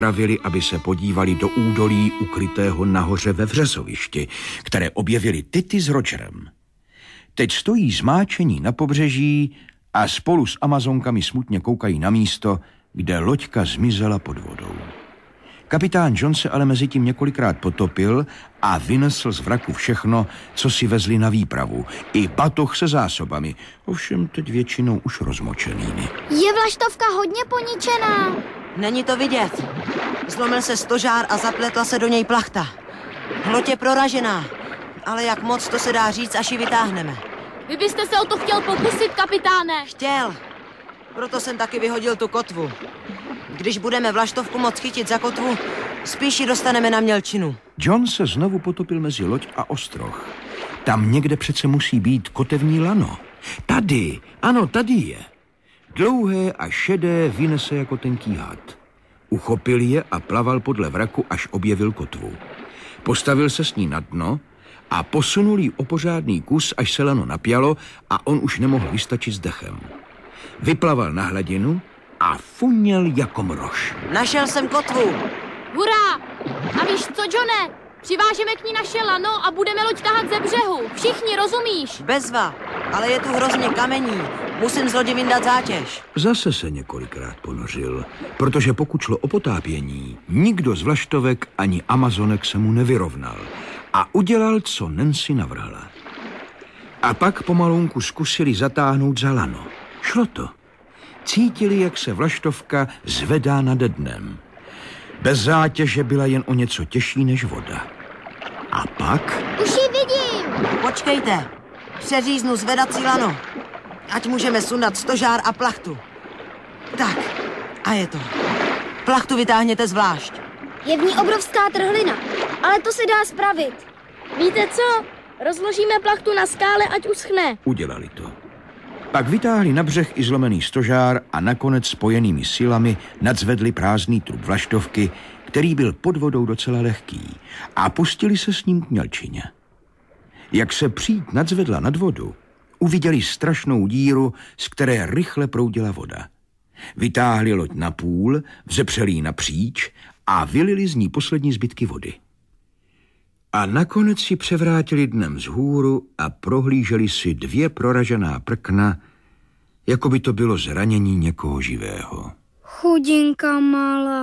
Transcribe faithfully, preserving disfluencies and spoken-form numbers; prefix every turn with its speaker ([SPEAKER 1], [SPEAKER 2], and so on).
[SPEAKER 1] pravili, aby se podívali do údolí ukrytého nahoře ve vřesovišti, které objevili Tity s Rogerem. Teď stojí zmáčení na pobřeží a spolu s Amazonkami smutně koukají na místo, kde loďka zmizela pod vodou. Kapitán John se ale mezi tím několikrát potopil a vynesl z vraku všechno, co si vezli na výpravu. I batoh se zásobami, ovšem teď většinou už rozmočenými.
[SPEAKER 2] Je vlaštovka hodně poničená.
[SPEAKER 3] Není to vidět. Zlomil se stožár a zapletla se do něj plachta. Loď je proražená, ale jak moc, to se dá říct, až ji vytáhneme.
[SPEAKER 4] Vy byste se o to chtěl pokusit, kapitáne.
[SPEAKER 3] Chtěl. Proto jsem taky vyhodil tu kotvu. Když budeme vlaštovku moc chytit za kotvu, spíš ji dostaneme na mělčinu.
[SPEAKER 1] John se znovu potopil mezi loď a ostroh. Tam někde přece musí být kotevní lano. Tady, ano, tady je. Dlouhé a šedé vynese jako tenký had. Uchopil je a plaval podle vraku, až objevil kotvu. Postavil se s ní na dno a posunul ji o pořádný kus, až se lano napjalo a on už nemohl vystačit s dechem. Vyplaval na hladinu a funěl jako mrož.
[SPEAKER 3] Našel jsem kotvu.
[SPEAKER 4] Hurá! A víš co, Johne? Přivážeme k ní naše lano a budeme loď tahat ze břehu. Všichni, rozumíš?
[SPEAKER 3] Bezva, ale je tu hrozně kamení. Musím z lodi vyndat zátěž.
[SPEAKER 1] Zase se několikrát ponořil, protože pokud šlo o potápění, nikdo z vlaštovek ani Amazonek se mu nevyrovnal a udělal, co Nancy navrhla. A pak pomalunku zkusili zatáhnout za lano. Šlo to. Cítili, jak se vlaštovka zvedá nade dnem. Bez zátěže byla jen o něco těžší než voda. A pak...
[SPEAKER 2] Už ji vidím!
[SPEAKER 3] Počkejte, přeříznu zvedací lano. Ať můžeme sundat stožár a plachtu. Tak, a je to. Plachtu vytáhněte zvlášť.
[SPEAKER 2] Je v ní obrovská trhlina, ale to se dá spravit.
[SPEAKER 4] Víte co? Rozložíme plachtu na skále, ať uschne.
[SPEAKER 1] Udělali to. Pak vytáhli na břeh i zlomený stožár a nakonec spojenými silami nadzvedli prázdný trup vlaštovky, který byl pod vodou docela lehký, a pustili se s ním k mělčině. Jak se příď nadzvedla nad vodu, uviděli strašnou díru, z které rychle proudila voda. Vytáhli loď na půl, vzepřeli ji napříč a vylili z ní poslední zbytky vody. A nakonec si převrátili dnem vzhůru a prohlíželi si dvě proražená prkna, jako by to bylo zranění někoho živého.
[SPEAKER 2] Chudinka malá.